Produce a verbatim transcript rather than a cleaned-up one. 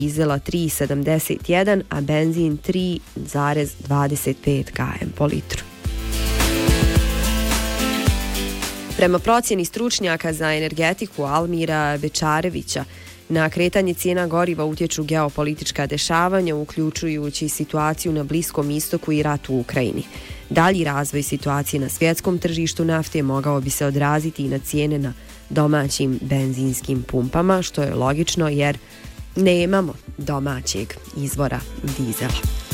dizela tri zarez sedamdeset jedan, a benzin tri zarez dvadeset pet kilometara po litru. Prema procjeni stručnjaka za energetiku Almira Bečarevića, na kretanje cijena goriva utječu geopolitička dešavanja, uključujući situaciju na Bliskom istoku i rat u Ukrajini. Dalji razvoj situacije na svjetskom tržištu nafte mogao bi se odraziti i na cijene na domaćim benzinskim pumpama, što je logično jer nemamo domaćeg izvora dizela.